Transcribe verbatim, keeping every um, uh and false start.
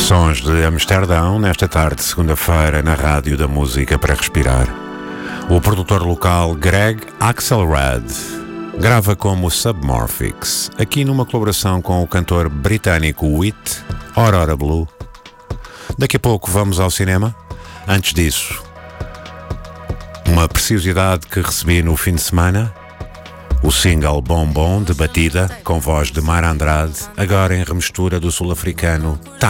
Sons de Amsterdão, nesta tarde de segunda-feira, na Rádio da Música para Respirar. O produtor local Greg Axelrad grava como Submorphics, aqui numa colaboração com o cantor britânico Wit, Aurora Blue. Daqui a pouco vamos ao cinema. Antes disso, uma preciosidade que recebi no fim de semana, o single Bom Bom de Batida, com voz de Mara Andrade, agora em remistura do sul-africano